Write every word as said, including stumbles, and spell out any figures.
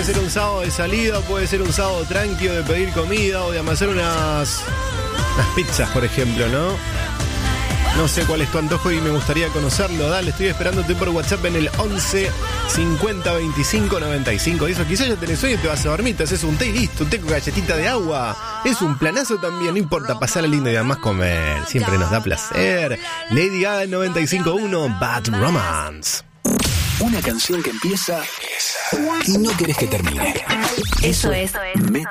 ser un sábado de salida, puede ser un sábado tranquilo de pedir comida o de amasar unas, unas pizzas, por ejemplo, ¿no? No sé cuál es tu antojo y me gustaría conocerlo. Dale, estoy esperándote por WhatsApp en el once cincuenta veinticinco noventa y cinco. Eso, quizás ya tenés sueño y te vas a dormir, te haces un té y listo, un té con galletita de agua. Es un planazo también, no importa, pasar lindo y además comer. Siempre nos da placer. Lady Gaga en noventa y cinco punto uno, Bad Romance. Una canción que empieza y no querés que termine. Eso es